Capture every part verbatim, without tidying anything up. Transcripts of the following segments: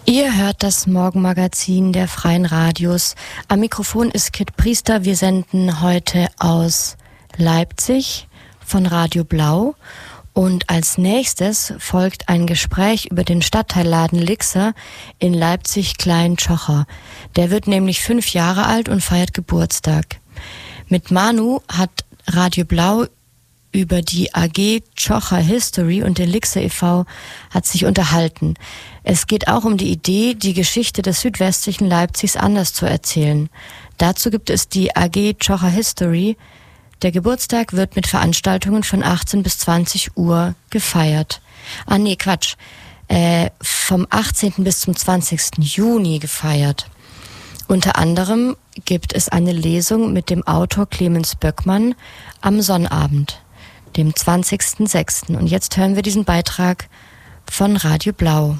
Ihr hört das Morgenmagazin der Freien Radios. Am Mikrofon ist Kit Priester. Wir senden heute aus Leipzig von Radio Blau. Und als nächstes folgt ein Gespräch über den Stadtteilladen Lixer in Leipzig-Klein-Tschocher. Der wird nämlich fünf Jahre alt und feiert Geburtstag. Mit Manu hat Radio Blau über die A G Tschocher History und den Lixer e V hat sich unterhalten. Es geht auch um die Idee, die Geschichte des südwestlichen Leipzigs anders zu erzählen. Dazu gibt es die A G Tschocher History. Der Geburtstag wird mit Veranstaltungen von achtzehn bis zwanzig Uhr gefeiert. Ah nee, Quatsch. Äh, vom achtzehnten bis zum zwanzigsten Juni gefeiert. Unter anderem gibt es eine Lesung mit dem Autor Clemens Böckmann am Sonnabend, dem zwanzigsten sechsten Und jetzt hören wir diesen Beitrag von Radio Blau.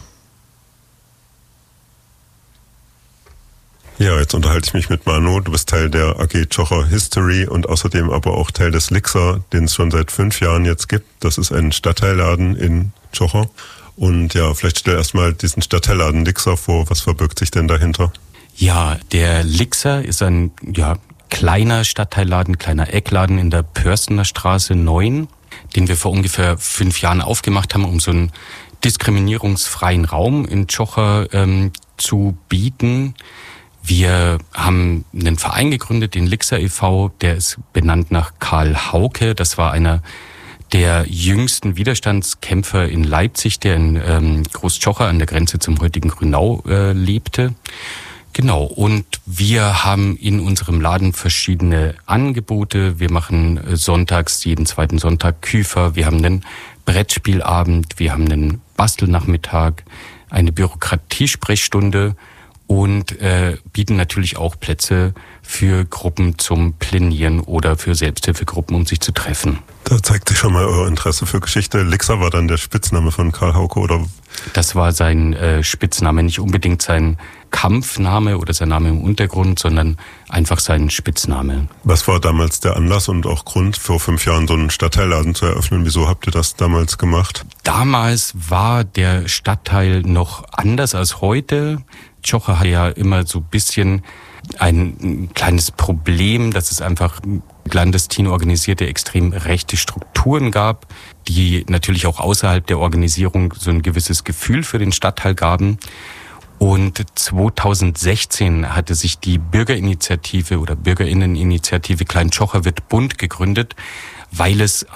Ja, jetzt unterhalte ich mich mit Manu. Du bist Teil der A G Tschocher History und außerdem aber auch Teil des Lixer, den es schon seit fünf Jahren jetzt gibt. Das ist ein Stadtteilladen in Tschocher. Und ja, vielleicht stell erstmal diesen Stadtteilladen Lixer vor. Was verbirgt sich denn dahinter? Ja, der Lixer ist ein ja, kleiner Stadtteilladen, kleiner Eckladen in der Pörstener Straße neun, den wir vor ungefähr fünf Jahren aufgemacht haben, um so einen diskriminierungsfreien Raum in Tschocher ähm, zu bieten. Wir haben einen Verein gegründet, den Lixer e V, der ist benannt nach Karl Hauke. Das war einer der jüngsten Widerstandskämpfer in Leipzig, der in ähm, Groß-Tschocher an der Grenze zum heutigen Grünau äh, lebte. Genau, und wir haben in unserem Laden verschiedene Angebote. Wir machen sonntags, jeden zweiten Sonntag Küfer. Wir haben einen Brettspielabend, wir haben einen Bastelnachmittag, eine Bürokratiesprechstunde und äh, bieten natürlich auch Plätze für Gruppen zum Planieren oder für Selbsthilfegruppen, um sich zu treffen. Da zeigt sich schon mal euer Interesse für Geschichte. Lixer war dann der Spitzname von Karl Hauke, oder? Das war sein äh, Spitzname, nicht unbedingt sein Kampfname oder sein Name im Untergrund, sondern einfach sein Spitzname. Was war damals der Anlass und auch Grund, vor fünf Jahren so einen Stadtteilladen zu eröffnen? Wieso habt ihr das damals gemacht? Damals war der Stadtteil noch anders als heute. Tschocher hat ja immer so ein bisschen ein kleines Problem, dass es einfach clandestin organisierte, extrem rechte Strukturen gab, die natürlich auch außerhalb der Organisierung so ein gewisses Gefühl für den Stadtteil gaben. Und zweitausendsechzehn hatte sich die Bürgerinitiative oder Bürgerinneninitiative Klein Tschocher wird bunt gegründet, weil es